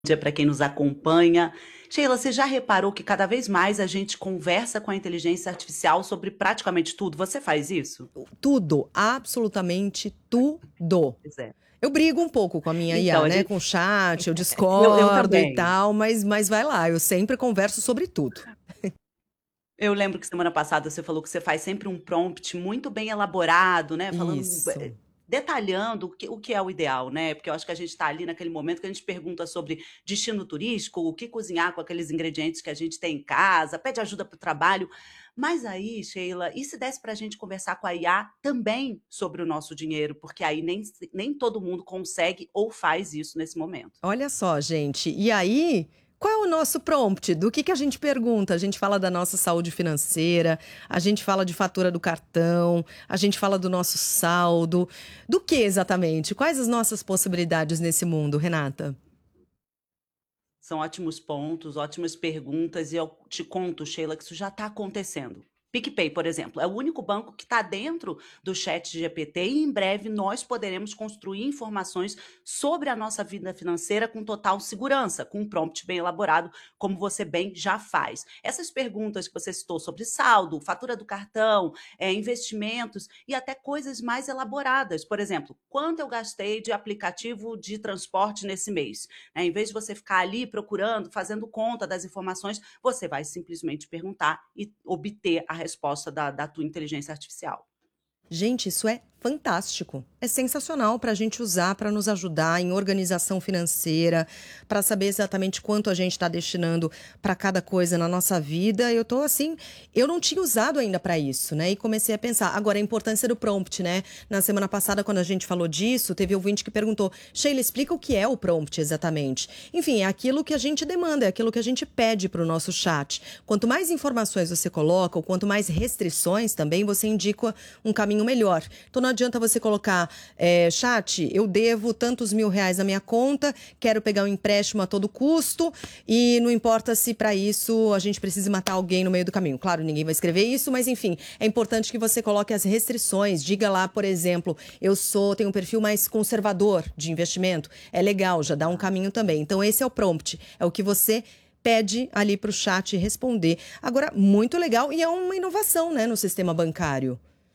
Dia para quem nos acompanha. Sheila, você já reparou que cada vez mais a gente conversa com a inteligência artificial sobre praticamente tudo? Você faz isso? Tudo, absolutamente tudo. Pois é. Eu brigo um pouco com a minha Então, IA, a né, gente com o chat, eu eu discordo e também. tal, mas vai lá, eu sempre converso sobre tudo. Eu lembro que semana passada você falou que você faz sempre um prompt muito bem elaborado, né, falando, Isso. detalhando o que é o ideal, né, porque eu acho que a gente está ali naquele momento que a gente pergunta sobre destino turístico, o que cozinhar com aqueles ingredientes que a gente tem em casa, pede ajuda para o trabalho. Mas aí, Sheila, e se desse para a gente conversar com a IA também sobre o nosso dinheiro? Porque aí nem todo mundo consegue ou faz isso nesse momento. Olha só, gente, e aí, qual é o nosso prompt? Do que a gente pergunta? A gente fala da nossa saúde financeira, a gente fala de fatura do cartão, a gente fala do nosso saldo. Do que exatamente? Quais as nossas possibilidades nesse mundo, Renata? São ótimos pontos, ótimas perguntas, e eu te conto, Sheila, que isso já está acontecendo. PicPay, por exemplo, é o único banco que está dentro do chat GPT e em breve nós poderemos construir informações sobre a nossa vida financeira com total segurança, com um prompt bem elaborado, como você bem já faz. Essas perguntas que você citou sobre saldo, fatura do cartão, investimentos e até coisas mais elaboradas. Por exemplo, quanto eu gastei de aplicativo de transporte nesse mês? Em vez de você ficar ali procurando, fazendo conta das informações, você vai simplesmente perguntar e obter a resposta da tua inteligência artificial. Gente, isso é fantástico. É sensacional para a gente usar para nos ajudar em organização financeira, para saber exatamente quanto a gente está destinando para cada coisa na nossa vida. Eu tô assim, eu não tinha usado ainda para isso, né? E comecei a pensar. Agora, a importância do prompt, né? Na semana passada, quando a gente falou disso, teve ouvinte que perguntou: Sheila, explica o que é o prompt exatamente. Enfim, é aquilo que a gente demanda, é aquilo que a gente pede para o nosso chat. Quanto mais informações você coloca, ou quanto mais restrições também, você indica um caminho melhor. Então, não adianta você colocar, chat, eu devo tantos R$ 1.000 na minha conta, quero pegar um empréstimo a todo custo e não importa se para isso a gente precisa matar alguém no meio do caminho. Claro, ninguém vai escrever isso, mas enfim, é importante que você coloque as restrições. Diga lá, por exemplo, tenho um perfil mais conservador de investimento. É legal, já dá um caminho também. Então, esse é o prompt, é o que você pede ali para o chat responder. Agora, muito legal e é uma inovação, né, no sistema bancário.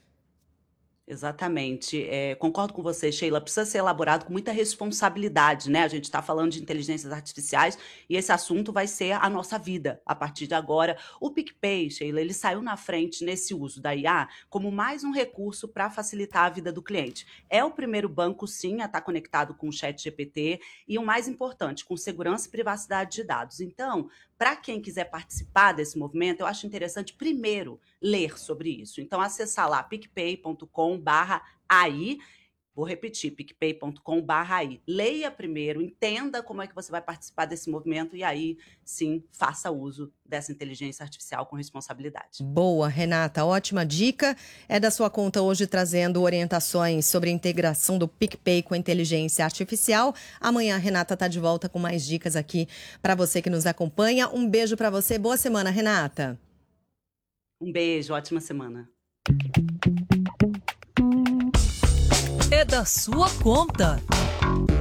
Exatamente. Concordo com você, Sheila. Precisa ser elaborado com muita responsabilidade, né? A gente está falando de inteligências artificiais e esse assunto vai ser a nossa vida a partir de agora. O PicPay, Sheila, ele saiu na frente nesse uso da IA como mais um recurso para facilitar a vida do cliente. É o primeiro banco, sim, a estar conectado com o chat GPT e o mais importante, com segurança e privacidade de dados. Então, para quem quiser participar desse movimento, eu acho interessante primeiro ler sobre isso. Então, acessar lá picpay.com/AI. Vou repetir, picpay.com/AI. Leia primeiro, entenda como é que você vai participar desse movimento e aí, sim, faça uso dessa inteligência artificial com responsabilidade. Boa, Renata, ótima dica. É da sua conta hoje trazendo orientações sobre a integração do PicPay com a inteligência artificial. Amanhã a Renata está de volta com mais dicas aqui para você que nos acompanha. Um beijo para você. Boa semana, Renata. Um beijo, ótima semana. É da sua conta.